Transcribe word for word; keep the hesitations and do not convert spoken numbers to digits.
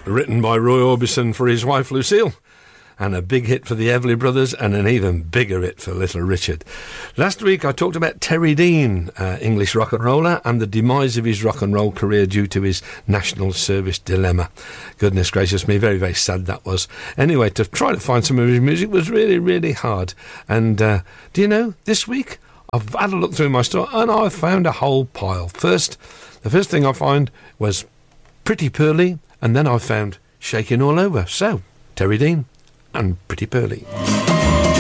written by Roy Orbison for his wife Lucille, and a big hit for the Everly Brothers, and an even bigger hit for Little Richard. Last week I talked about Terry Dean, uh, English rock and roller, and the demise of his rock and roll career due to his national service dilemma. Goodness gracious me, very, very sad that was. Anyway, to try to find some of his music was really, really hard. And uh, do you know, this week I've had a look through my store and I found a whole pile. First, the first thing I found was Pretty Pearly, and then I found Shaking All Over. So, Terry Dean and Pretty Pearly.